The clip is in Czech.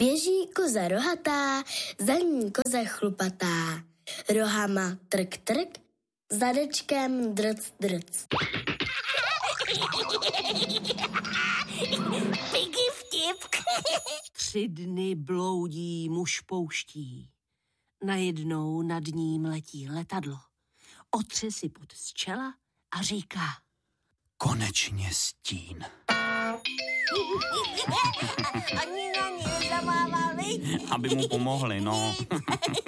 Běží koza rohatá, za ní koza chlupatá. Rohama trk trk, zadečkem drc drc. Piggy vtip. 3 dny bloudí muž pouští. Najednou nad ním letí letadlo. Otře si pot z čela a říká: Konečně stín. Oni na něj zamávali. Aby mu pomohli, no.